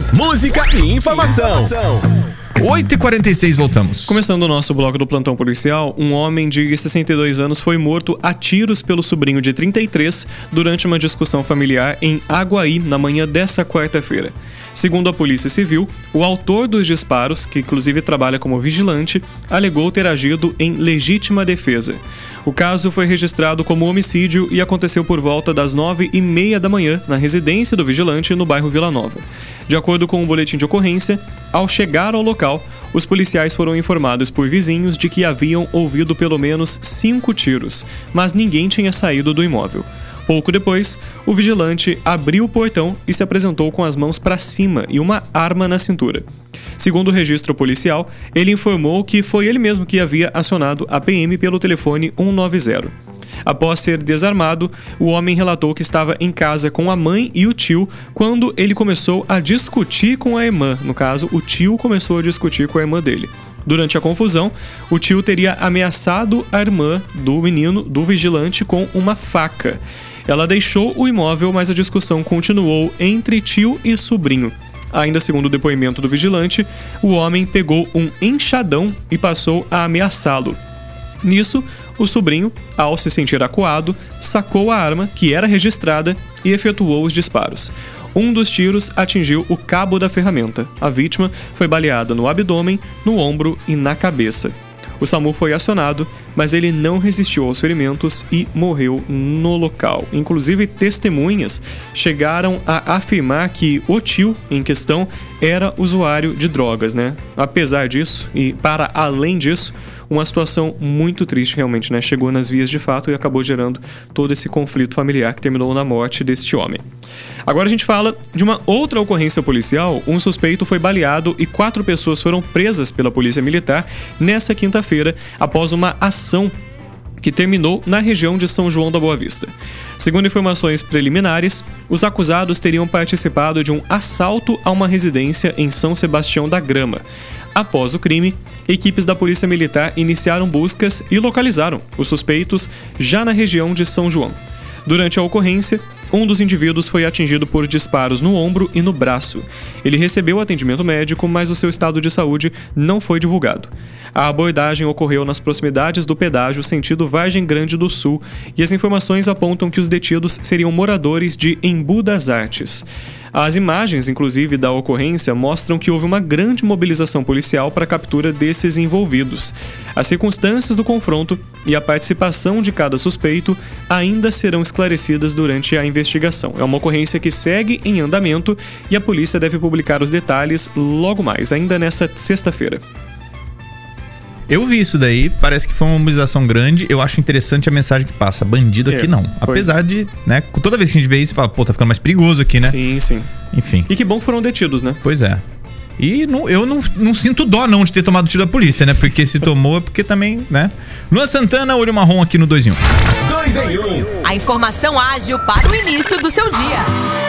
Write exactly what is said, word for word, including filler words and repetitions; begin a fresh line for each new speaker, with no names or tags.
música e informação.
oito e quarenta e seis, voltamos.
Começando o nosso bloco do Plantão Policial, um homem de sessenta e dois anos foi morto a tiros pelo sobrinho de trinta e três durante uma discussão familiar em Aguaí, na manhã desta quarta-feira. Segundo a Polícia Civil, o autor dos disparos, que inclusive trabalha como vigilante, alegou ter agido em legítima defesa. O caso foi registrado como homicídio e aconteceu por volta das nove e meia da manhã na residência do vigilante no bairro Vila Nova. De acordo com o boletim de ocorrência, ao chegar ao local, os policiais foram informados por vizinhos de que haviam ouvido pelo menos cinco tiros, mas ninguém tinha saído do imóvel. Pouco depois, o vigilante abriu o portão e se apresentou com as mãos para cima e uma arma na cintura. Segundo o registro policial, ele informou que foi ele mesmo que havia acionado a P M pelo telefone cento e noventa. Após ser desarmado, o homem relatou que estava em casa com a mãe e o tio quando ele começou a discutir com a irmã. No caso, o tio começou a discutir com a irmã dele. Durante a confusão, o tio teria ameaçado a irmã do menino, do vigilante, com uma faca. Ela deixou o imóvel, mas a discussão continuou entre tio e sobrinho. Ainda segundo o depoimento do vigilante, o homem pegou um enxadão e passou a ameaçá-lo. Nisso, o sobrinho, ao se sentir acuado, sacou a arma, que era registrada, e efetuou os disparos. Um dos tiros atingiu o cabo da ferramenta. A vítima foi baleada no abdômen, no ombro e na cabeça. O SAMU foi acionado, mas ele não resistiu aos ferimentos e morreu no local. Inclusive, testemunhas chegaram a afirmar que o tio em questão era usuário de drogas, né? Apesar disso, e para além disso, uma situação muito triste realmente, né? Chegou nas vias de fato e acabou gerando todo esse conflito familiar que terminou na morte deste homem. Agora a gente fala de uma outra ocorrência policial. Um suspeito foi baleado e quatro pessoas foram presas pela Polícia Militar nessa quinta-feira após uma ação que terminou na região de São João da Boa Vista. Segundo informações preliminares, os acusados teriam participado de um assalto a uma residência em São Sebastião da Grama. Após o crime, equipes da Polícia Militar iniciaram buscas e localizaram os suspeitos já na região de São João. Durante a ocorrência, um dos indivíduos foi atingido por disparos no ombro e no braço. Ele recebeu atendimento médico, mas o seu estado de saúde não foi divulgado. A abordagem ocorreu nas proximidades do pedágio sentido Vargem Grande do Sul e as informações apontam que os detidos seriam moradores de Embu das Artes. As imagens, inclusive, da ocorrência mostram que houve uma grande mobilização policial para a captura desses envolvidos. As circunstâncias do confronto e a participação de cada suspeito ainda serão esclarecidas durante a investigação. É uma ocorrência que segue em andamento e a polícia deve publicar os detalhes logo mais, ainda nesta sexta-feira.
Eu vi isso daí, parece que foi uma mobilização grande. Eu acho interessante a mensagem que passa. Bandido aqui
é,
não. Apesar de, né, toda vez que a gente vê isso, fala, pô, tá ficando mais perigoso aqui, né?
Sim, sim.
Enfim.
E que bom que foram detidos, né?
Pois é. E não, eu não, não sinto dó não de ter tomado tiro da polícia, né? Porque se tomou é porque também, né? Luan Santana, Olho Marrom aqui no dois em um.
dois em um.
A informação ágil para o início do seu dia.